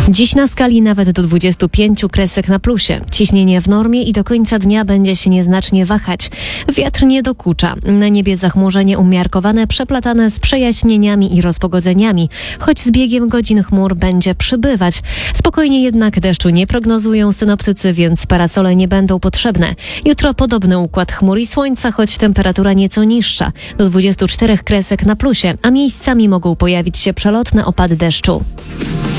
Dziś na skali nawet do 25 kresek na plusie. Ciśnienie w normie i do końca dnia będzie się nieznacznie wahać. Wiatr nie dokucza. Na niebie zachmurzenie umiarkowane, przeplatane z przejaśnieniami i rozpogodzeniami, choć z biegiem godzin chmur będzie przybywać. Spokojnie jednak deszczu nie prognozują synoptycy, więc parasole nie będą potrzebne. Jutro podobny układ chmur i słońca, choć temperatura nieco niższa, do 24 kresek na plusie, a miejscami mogą pojawić się przelotne opady deszczu.